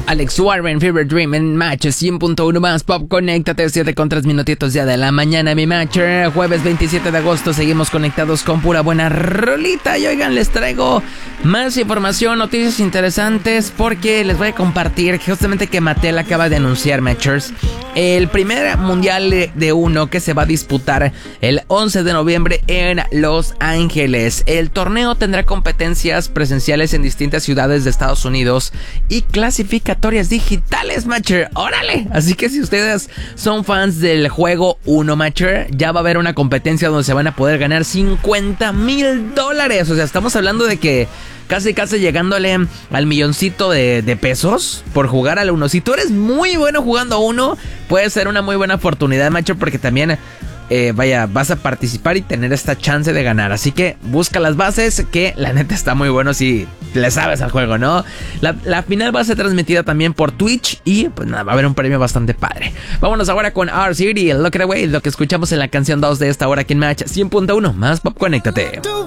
Alex Warren, Fever Dream en Match 100.1 más Pop. Conéctate, 7 con 3 minutitos ya de la mañana, mi Matcher. Jueves 27 de agosto, seguimos conectados con pura buena rolita. Y oigan, les traigo más información, noticias interesantes, porque les voy a compartir justamente que Mattel acaba de anunciar, Matchers, el primer mundial de uno que se va a disputar el 11 de noviembre en Los Ángeles. El torneo tendrá competencias presenciales en distintas ciudades de Estados Unidos y clasificatorias digitales, Matcher. ¡Órale! Así que si ustedes son fans del juego Uno, Matcher, ya va a haber una competencia donde se van a poder ganar $50,000. O sea, estamos hablando de que casi llegándole al milloncito de pesos por jugar al Uno. Si tú eres muy bueno jugando a Uno, puede ser una muy buena oportunidad, Matcher, porque también vas a participar y tener esta chance de ganar. Así que busca las bases, que la neta está muy bueno si le sabes al juego, ¿no? La final va a ser transmitida también por Twitch y pues nada, va a haber un premio bastante padre. Vámonos ahora con R-City, Look It Away, lo que escuchamos en la canción 2 de esta hora aquí en Match 100.1 más Pop. Conéctate.